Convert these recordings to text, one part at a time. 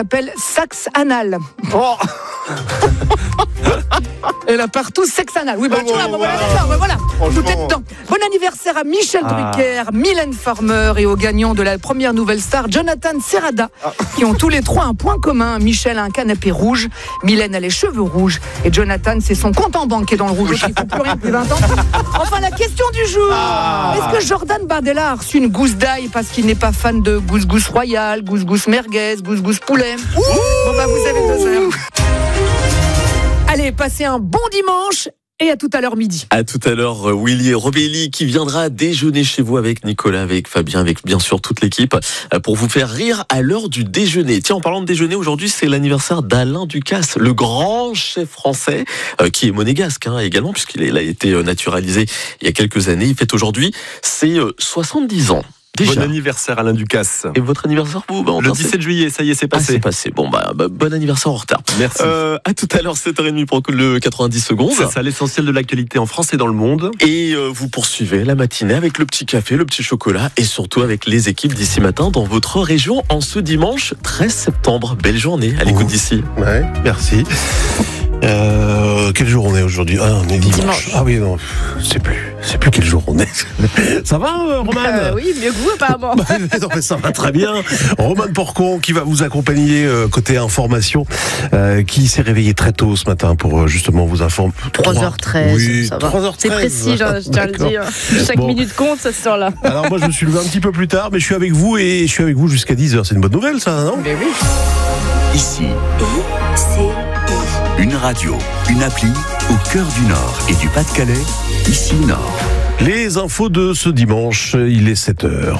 s'appelle Saxe Anal. Oh. Et là partout, sexe anal. Oui, tu vois, voilà. Tout est dedans. Bon anniversaire à Michel Drucker, Mylène Farmer et aux gagnants de la première nouvelle star, Jonathan Serrada, qui ont tous les trois un point commun. Michel a un canapé rouge, Mylène a les cheveux rouges et Jonathan, c'est son compte en banque qui est dans le rouge. Il ne faut plus rien depuis 20 ans. Enfin, la question du jour. Est-ce que Jordan Bardella a reçu une gousse d'ail parce qu'il n'est pas fan de gousgousse royale, gousgousse merguez, gousgousse poulet? Bon, vous avez 2 heures. Allez, passez un bon dimanche et à tout à l'heure midi. À tout à l'heure, Willy Robelli qui viendra déjeuner chez vous avec Nicolas, avec Fabien, avec bien sûr toute l'équipe pour vous faire rire à l'heure du déjeuner. Tiens, en parlant de déjeuner, aujourd'hui c'est l'anniversaire d'Alain Ducasse, le grand chef français qui est monégasque également puisqu'il a été naturalisé il y a quelques années. Il fête aujourd'hui ses 70 ans. Déjà. Bon anniversaire Alain Ducasse. Et votre anniversaire, vous Le 17 juillet, ça y est, c'est passé. C'est passé. Bon, bon anniversaire en retard. Merci. À tout à l'heure, 7h30 pour le 90 secondes. C'est ça, l'essentiel de l'actualité en France et dans le monde. Et vous poursuivez la matinée avec le petit café, le petit chocolat et surtout avec les équipes d'ici matin dans votre région en ce dimanche 13 septembre. Belle journée à l'écoute d'ici. Ouais, merci. Quel jour on est aujourd'hui? On est dimanche. Ah oui, non, c'est plus quel jour on est. Ça va, Romane? Oui, mieux que vous apparemment. Non, mais ça va très bien. Romane Porcon qui va vous accompagner côté information, qui s'est réveillé très tôt ce matin pour justement vous informer. 3h13, oui, ça va. 3h13. C'est précis, je tiens à le dire. Chaque minute compte, ça se sent là. Alors moi je me suis levé un petit peu plus tard, mais je suis avec vous jusqu'à 10h. C'est une bonne nouvelle ça, non? Mais oui. Ici, une radio, une appli au cœur du Nord et du Pas-de-Calais, ici Nord. Les infos de ce dimanche, il est 7h.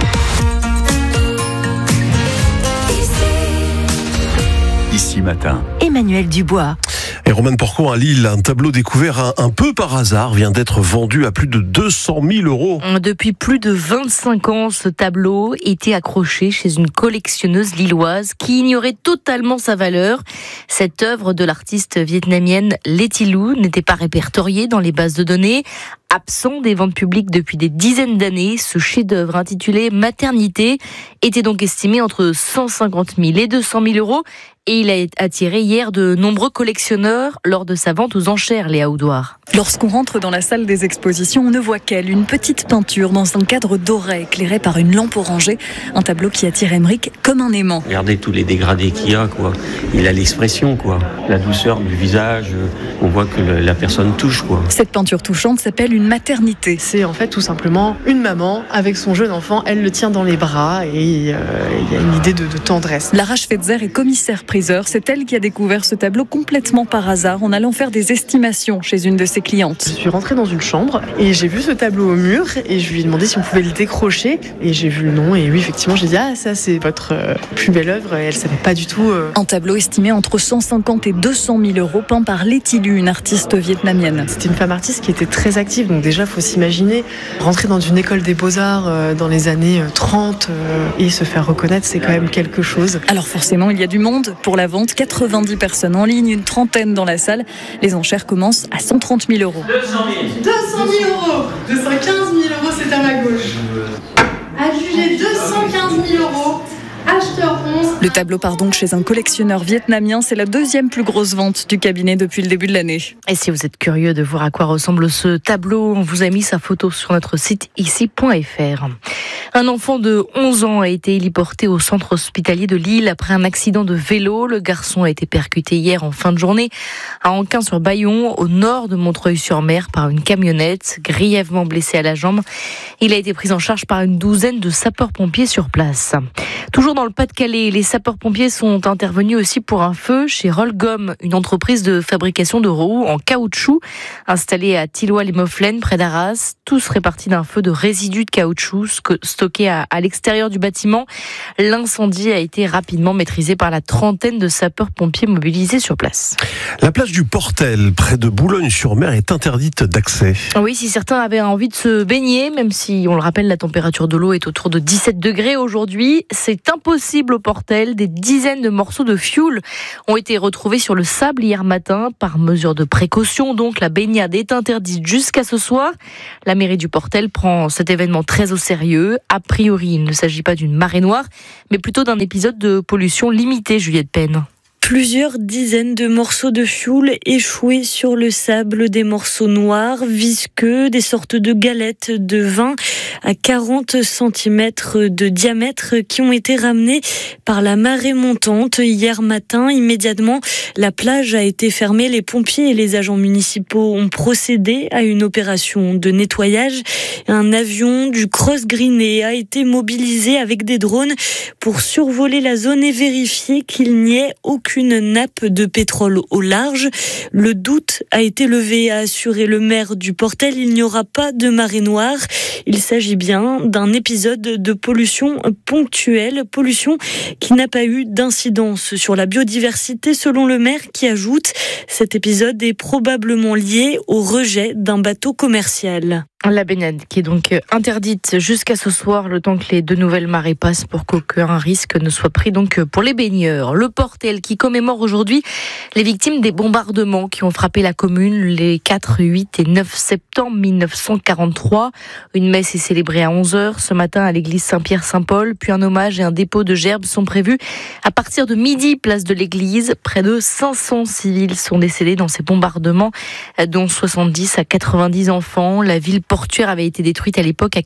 Ici matin. Emmanuel Dubois. Et Romane Porcon à Lille, un tableau découvert un peu par hasard vient d'être vendu à plus de 200 000 euros. Depuis plus de 25 ans, ce tableau était accroché chez une collectionneuse lilloise qui ignorait totalement sa valeur. Cette œuvre de l'artiste vietnamienne Letty Lou n'était pas répertoriée dans les bases de données. Absent des ventes publiques depuis des dizaines d'années, ce chef-d'œuvre intitulé Maternité était donc estimé entre 150 000 et 200 000 euros. Et il a attiré hier de nombreux collectionneurs lors de sa vente aux enchères, Léa Oudouard. Lorsqu'on rentre dans la salle des expositions, on ne voit qu'elle, une petite peinture dans un cadre doré éclairé par une lampe orangée. Un tableau qui attire Emmerich comme un aimant. Regardez tous les dégradés qu'il y a, quoi. Il a l'expression, quoi. La douceur du visage, on voit que la personne touche, quoi. Cette peinture touchante s'appelle une maternité. C'est en fait tout simplement une maman avec son jeune enfant. Elle le tient dans les bras et il y a une idée de tendresse. Lara Schweitzer est commissaire-priseur. C'est elle qui a découvert ce tableau complètement par hasard en allant faire des estimations chez une de ses clientes. Je suis rentrée dans une chambre et j'ai vu ce tableau au mur et je lui ai demandé si on pouvait le décrocher et j'ai vu le nom et oui effectivement j'ai dit ça c'est votre plus belle œuvre et elle savait pas du tout. Un tableau estimé entre 150 et 200 000 euros peint par Letty Lou, une artiste vietnamienne. C'était une femme artiste qui était très active donc déjà faut s'imaginer rentrer dans une école des beaux-arts dans les années 30 et se faire reconnaître c'est quand même quelque chose. Alors forcément il y a du monde pour la vente, 90 personnes en ligne, une trentaine dans la salle. Les enchères commencent à 130 000 euros. 200 000 euros 215 000 euros, c'est à ma gauche. Adjugé 215 000 euros. Acheteur 11. Le tableau part donc chez un collectionneur vietnamien. C'est la deuxième plus grosse vente du cabinet depuis le début de l'année. Et si vous êtes curieux de voir à quoi ressemble ce tableau, on vous a mis sa photo sur notre site ici.fr. Un enfant de 11 ans a été héliporté au centre hospitalier de Lille après un accident de vélo. Le garçon a été percuté hier en fin de journée à Anquin-sur-Bayon, au nord de Montreuil-sur-Mer, par une camionnette, grièvement blessé à la jambe. Il a été pris en charge par une douzaine de sapeurs-pompiers sur place. Toujours dans le Pas-de-Calais, les sapeurs-pompiers sont intervenus aussi pour un feu chez Rollgom, une entreprise de fabrication de roues en caoutchouc installée à Thilloy-les-Maufflaines, près d'Arras. Tous répartis d'un feu de résidus de caoutchouc stocké à l'extérieur du bâtiment. L'incendie a été rapidement maîtrisé par la trentaine de sapeurs-pompiers mobilisés sur place. La plage du Portel, près de Boulogne-sur-Mer, est interdite d'accès. Oui, si certains avaient envie de se baigner, même si, on le rappelle, la température de l'eau est autour de 17 degrés aujourd'hui, c'est impossible impossible au Portel. Des dizaines de morceaux de fioul ont été retrouvés sur le sable hier matin. Par mesure de précaution, donc, la baignade est interdite jusqu'à ce soir. La mairie du Portel prend cet événement très au sérieux. A priori, il ne s'agit pas d'une marée noire, mais plutôt d'un épisode de pollution limitée, Juliette Penn. Plusieurs dizaines de morceaux de fioul échoués sur le sable, des morceaux noirs, visqueux, des sortes de galettes de 20 à 40 cm de diamètre qui ont été ramenés par la marée montante hier matin. Immédiatement, la plage a été fermée. Les pompiers et les agents municipaux ont procédé à une opération de nettoyage. Un avion du Cross Greené a été mobilisé avec des drones pour survoler la zone et vérifier qu'il n'y ait aucune nappe de pétrole au large. Le doute a été levé, a assuré le maire du Portel. Il n'y aura pas de marée noire. Il s'agit bien d'un épisode de pollution ponctuelle, pollution qui n'a pas eu d'incidence sur la biodiversité, selon le maire, qui ajoute: cet épisode est probablement lié au rejet d'un bateau commercial. La baignade qui est donc interdite jusqu'à ce soir, le temps que les 2 nouvelles marées passent, pour qu'aucun risque ne soit pris donc pour les baigneurs. Le Portel qui commémore aujourd'hui les victimes des bombardements qui ont frappé la commune les 4, 8 et 9 septembre 1943. Une messe est célébrée à 11h ce matin à l'église Saint-Pierre-Saint-Paul, puis un hommage et un dépôt de gerbes sont prévus à partir de midi, place de l'église. Près de 500 civils sont décédés dans ces bombardements, dont 70 à 90 enfants. La ville portuaire avait été détruite à l'époque à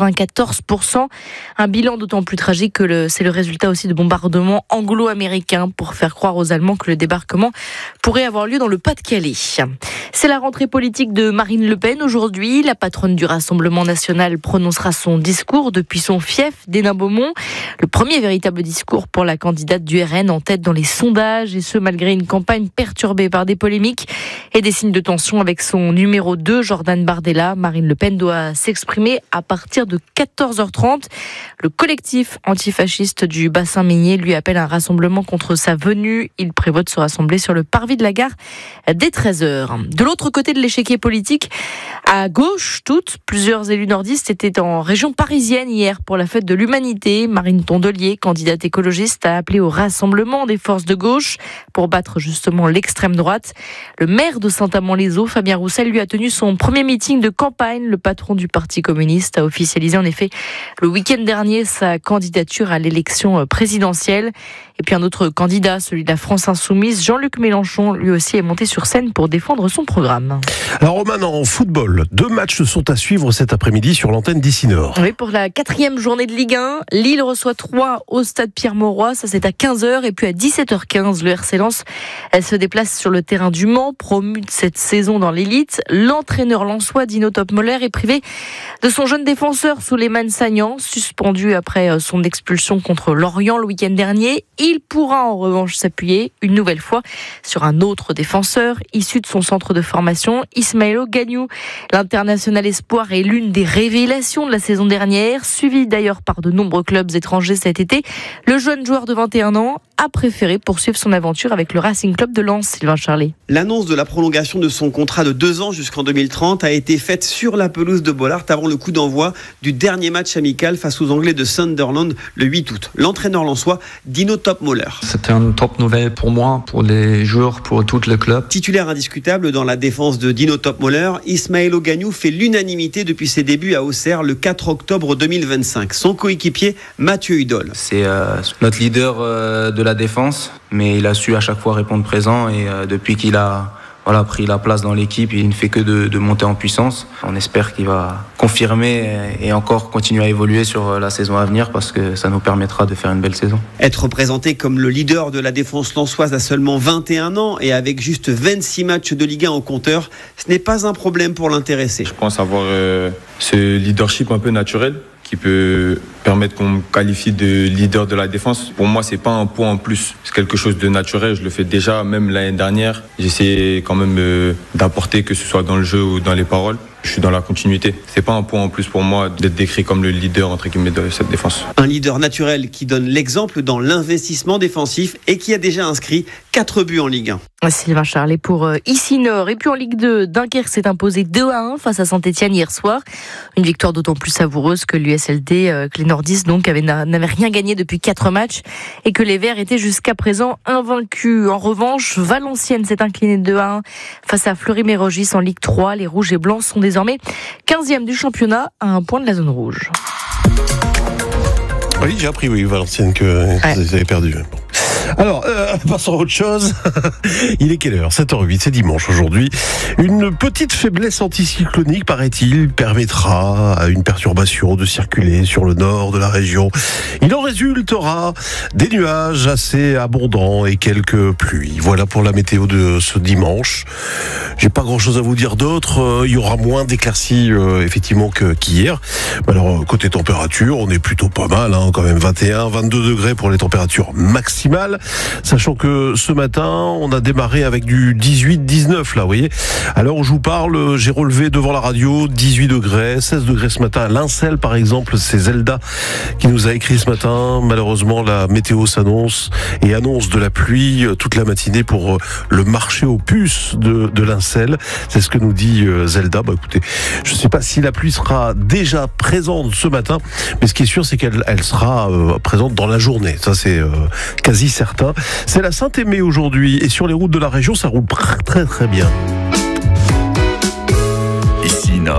94%. Un bilan d'autant plus tragique que c'est le résultat aussi de bombardements anglo-américains pour faire croire aux Allemands que le débarquement pourrait avoir lieu dans le Pas-de-Calais. C'est la rentrée politique de Marine Le Pen aujourd'hui. La patronne du Rassemblement national prononcera son discours depuis son fief d'Hénin-Beaumont. Le premier véritable discours pour la candidate du RN en tête dans les sondages, et ce malgré une campagne perturbée par des polémiques et des signes de tension avec son numéro 2, Jordan Bardella. Marine Le Pen doit s'exprimer à partir de 14h30. Le collectif antifasciste du bassin minier lui appelle un rassemblement contre sa venue. Il prévoit de se rassembler sur le parvis de la gare dès 13h. De l'autre côté de l'échiquier politique, à gauche, plusieurs élus nordistes étaient en région parisienne hier pour la fête de l'humanité. Marine Tondelier, candidate écologiste, a appelé au rassemblement des forces de gauche pour battre justement l'extrême droite. Le maire de Saint-Amand-les-Eaux, Fabien Roussel, lui a tenu son premier meeting de campagne. Le patron du Parti communiste a officialisé en effet le week-end dernier sa candidature à l'élection présidentielle. Et puis un autre candidat, celui de la France Insoumise, Jean-Luc Mélenchon, lui aussi est monté sur scène pour défendre son programme. Alors Roman, en football, 2 matchs sont à suivre cet après-midi sur l'antenne d'Ici Nord. Oui, pour la 4e journée de Ligue 1, Lille reçoit 3 au stade Pierre-Mauroy, ça c'est à 15h, et puis à 17h15, le RC Lens se déplace sur le terrain du Mans, promu de cette saison dans l'élite. L'entraîneur lensois Dino Topmoller est privé de son jeune défenseur Souleymane Sagnan, suspendu après son expulsion contre Lorient le week-end dernier. Il pourra en revanche s'appuyer une nouvelle fois sur un autre défenseur issu de son centre de formation, Ismaël Gagnou. L'international espoir est l'une des révélations de la saison dernière, suivi d'ailleurs par de nombreux clubs étrangers cet été. Le jeune joueur de 21 ans a préféré poursuivre son aventure avec le Racing Club de Lens, Sylvain Charlet. L'annonce de la prolongation de son contrat de 2 ans jusqu'en 2030 a été faite sur la pelouse de Bollaert avant le coup d'envoi du dernier match amical face aux Anglais de Sunderland le 8 août. L'entraîneur lensois Dino Topmoller. C'était une top nouvelle pour moi, pour les joueurs, pour tout le club. Titulaire indiscutable dans la défense de Dino Topmoller, Ismaël Gagnou fait l'unanimité depuis ses débuts à Auxerre le 4 octobre 2025. Son coéquipier Mathieu Hudol. C'est notre leader de la défense, mais il a su à chaque fois répondre présent, et depuis qu'il a pris la place dans l'équipe, il ne fait que de monter en puissance. On espère qu'il va confirmer et encore continuer à évoluer sur la saison à venir, parce que ça nous permettra de faire une belle saison. Être présenté comme le leader de la défense lensoise à seulement 21 ans et avec juste 26 matchs de Ligue 1 au compteur, ce n'est pas un problème pour l'intéresser. Je pense avoir ce leadership un peu naturel qui peut permettre qu'on me qualifie de leader de la défense. Pour moi, c'est pas un point en plus. C'est quelque chose de naturel. Je le fais déjà, même l'année dernière. J'essaie quand même d'apporter, que ce soit dans le jeu ou dans les paroles. je suis dans la continuité. C'est pas un point en plus pour moi d'être décrit comme le leader entre guillemets de cette défense. Un leader naturel qui donne l'exemple dans l'investissement défensif et qui a déjà inscrit 4 buts en Ligue 1. Sylvain Charlet pour Ici Nord. Et puis en Ligue 2, Dunkerque s'est imposé 2-1 face à Saint-Etienne hier soir. Une victoire d'autant plus savoureuse que l'USLD, que les Nordistes donc n'avaient rien gagné depuis 4 matchs et que les Verts étaient jusqu'à présent invaincus. En revanche, Valenciennes s'est inclinée 2-1 face à Fleury-Mérogis en Ligue 3. Les Rouges et Blancs sont désormais 15e du championnat à 1 point de la zone rouge. Oui, j'ai appris, Valenciennes, que vous avez perdu. Bon. Alors, passons à autre chose. Il est quelle heure ? 7h08, c'est dimanche aujourd'hui. Une petite faiblesse anticyclonique, paraît-il, permettra à une perturbation de circuler sur le nord de la région. Il en résultera des nuages assez abondants et quelques pluies. Voilà pour la météo de ce dimanche. J'ai pas grand-chose à vous dire d'autre. Il y aura moins d'éclaircies, effectivement, qu'hier. Alors, côté température, on est plutôt pas mal, quand même. 21, 22 degrés pour les températures maximales. Sachant que ce matin, on a démarré avec du 18-19, là, vous voyez. À l'heure où je vous parle, j'ai relevé devant la radio 18 degrés, 16 degrés ce matin à Lincel, par exemple. C'est Zelda qui nous a écrit ce matin. Malheureusement, la météo s'annonce et annonce de la pluie toute la matinée pour le marché aux puces de Lincel. C'est ce que nous dit Zelda. Écoutez, je ne sais pas si la pluie sera déjà présente ce matin, mais ce qui est sûr, c'est qu'elle sera présente dans la journée. Ça, c'est quasi certain. C'est la Saint-Aimé aujourd'hui et sur les routes de la région, ça roule très très bien. Ici Nord.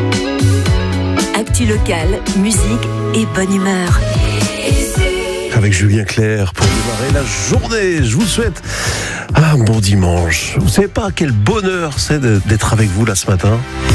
Actu locale, musique et bonne humeur. Avec Julien Clerc pour démarrer la journée. Je vous souhaite un bon dimanche. Vous savez pas quel bonheur c'est d'être avec vous là ce matin ?